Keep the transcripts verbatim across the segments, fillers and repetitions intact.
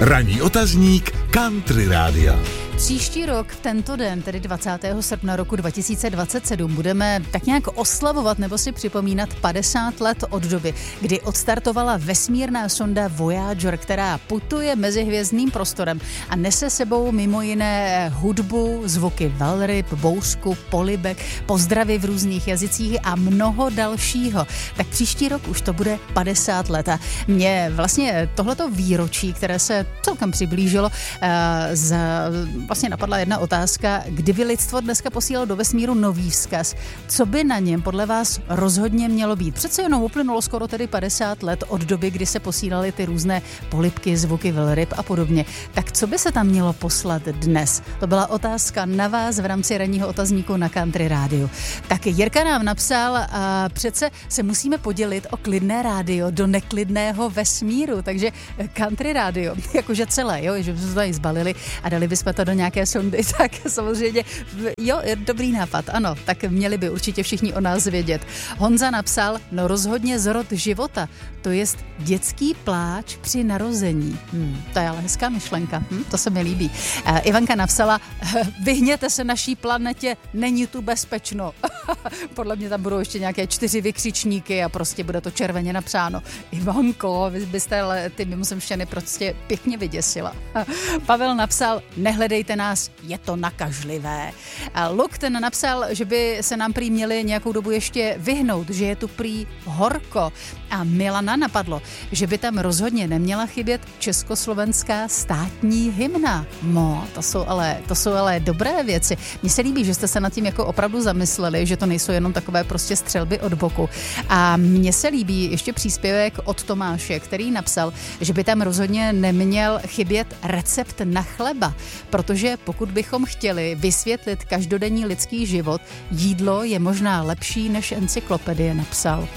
Ranní otazník Country Rádia. Příští rok v tento den, tedy dvacátého srpna roku dva tisíce dvacet sedm, budeme tak nějak oslavovat nebo si připomínat padesát let od doby, kdy odstartovala vesmírná sonda Voyager, která putuje mezi hvězdným prostorem a nese sebou mimo jiné hudbu, zvuky velryb, bouřku, polibek, pozdravy v různých jazycích a mnoho dalšího. Tak příští rok už to bude padesát let. A mě vlastně tohleto výročí, které se celkem přiblížilo, z vlastně napadla jedna otázka, kdyby lidstvo dneska posílalo do vesmíru nový vzkaz, co by na něm podle vás rozhodně mělo být? Přece jenom uplynulo skoro tedy padesát let od doby, kdy se posílaly ty různé polibky, zvuky velryb a podobně. Tak co by se tam mělo poslat dnes? To byla otázka na vás v rámci ranního otazníku na Country Rádiu. Tak Jirka nám napsal, a přece se musíme podělit o klidné rádio do neklidného vesmíru, takže Country Rádio, jakože celé, jo, že bychom to tady zbalili a dali bychom to do nějaké sondy, tak samozřejmě, jo, dobrý nápad, ano, tak měli by určitě všichni o nás vědět. Honza napsal, no rozhodně zrod života, to jest dětský pláč při narození. Hmm, to je ale hezká myšlenka, hm, to se mi líbí. Uh, Ivanka napsala, vyhněte se naší planetě, není tu bezpečno. Podle mě tam budou ještě nějaké čtyři vykřičníky a prostě bude to červeně napsáno. Ivanko, vy byste ale ty mimozemšťany prostě pěkně vyděsila. Pavel napsal, nehledejte nás, je to nakažlivé. A Luk ten napsal, že by se nám prý měli nějakou dobu ještě vyhnout, že je tu prý horko. A Milana napadlo, že by tam rozhodně neměla chybět československá státní hymna. No, to jsou ale, to jsou ale dobré věci. Mně se líbí, že jste se nad tím jako opravdu zamysleli, že to nejsou jenom takové prostě střelby od boku. A mně se líbí ještě příspěvek od Tomáše, který napsal, že by tam rozhodně neměl chybět recept na chleba, protože pokud bychom chtěli vysvětlit každodenní lidský život, jídlo je možná lepší než encyklopedie, napsal.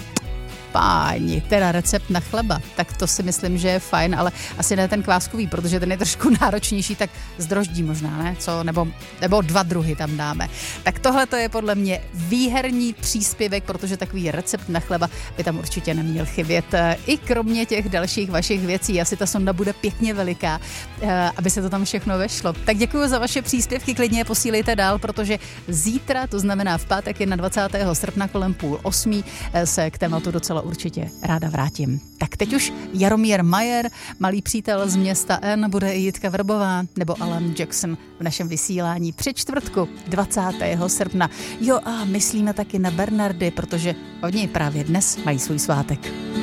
Páni, teda recept na chleba, tak to si myslím, že je fajn, ale asi ne ten kváskový, protože ten je trošku náročnější, tak z droždí možná, ne? Co? Nebo, nebo dva druhy tam dáme. Tak tohle to je podle mě výherní příspěvek, protože takový recept na chleba by tam určitě neměl chybět. I kromě těch dalších vašich věcí, asi ta sonda bude pěkně veliká, aby se to tam všechno vešlo. Tak děkuji za vaše příspěvky, klidně je posílejte dál, protože zítra, to znamená v pátek dvacátého prvního srpna kolem půl osmí, se k tématu docela určitě ráda vrátím. Tak teď už Jaromír Majer, malý přítel z města N, bude i Jitka Vrbová nebo Alan Jackson v našem vysílání při čtvrtku dvacátého srpna. Jo a myslíme taky na Bernardy, protože oni právě dnes mají svůj svátek.